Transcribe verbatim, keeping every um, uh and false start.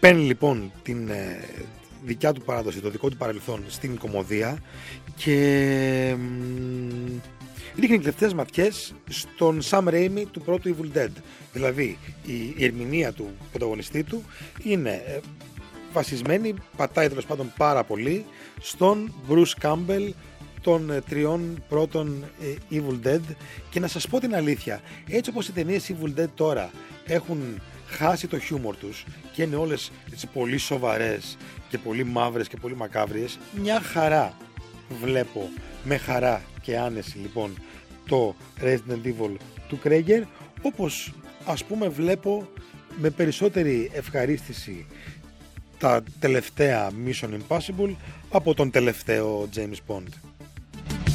παίρνει λοιπόν την ε, δικιά του παράδοση, το δικό του παρελθόν στην κωμωδία και μ, ρίχνει κλεφτές ματιές στον Sam Raimi του πρώτου Evil Dead. Δηλαδή η, η ερμηνεία του πρωταγωνιστή του είναι ε, βασισμένη, πατάει τέλος πάντων πάρα πολύ στον Bruce Campbell των ε, τριών πρώτων ε, Evil Dead. Και να σας πω την αλήθεια, έτσι όπως οι ταινίες Evil Dead τώρα έχουν χάσει το χιούμορ τους και είναι όλες έτσι, πολύ σοβαρές και πολύ μαύρες και πολύ μακάβριες, μια χαρά βλέπω με χαρά και άνεση λοιπόν το Resident Evil του Krieger, όπως ας πούμε βλέπω με περισσότερη ευχαρίστηση τα τελευταία Mission Impossible από τον τελευταίο James Bond.